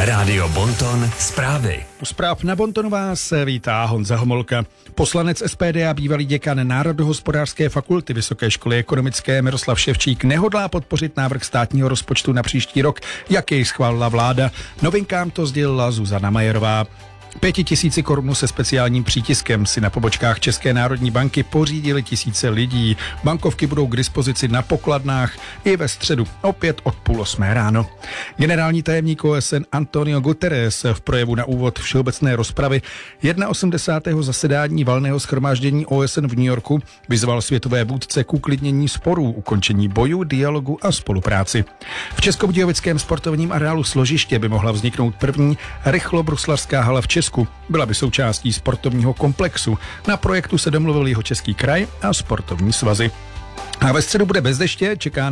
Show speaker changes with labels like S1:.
S1: Rádio Bonton zprávy.
S2: U zpráv na Bontonu vás vítá Honza Homolka. Poslanec SPD a bývalý děkan Národohospodářské fakulty Vysoké školy ekonomické Miroslav Ševčík nehodlá podpořit návrh státního rozpočtu na příští rok, jak jej schválila vláda. Novinkám to sdělila Zuzana Majerová. 5 000 korun se speciálním přítiskem si na pobočkách České národní banky pořídili tisíce lidí. Bankovky budou k dispozici na pokladnách i ve středu, opět od 7:30 ráno. Generální tajemník OSN Antonio Guterres v projevu na úvod všeobecné rozpravy 81. zasedání valného shromáždění OSN v New Yorku vyzval světové vůdce k uklidnění sporů, ukončení bojů, dialogu a spolupráci. V Českobudějovickém sportovním areálu Složiště by mohla vzniknout první rychlobruslařská hala v Česku. Byla by součástí sportovního komplexu. Na projektu se domluvil Jihočeský kraj a sportovní svazy. A ve středu bude bez deště, čeká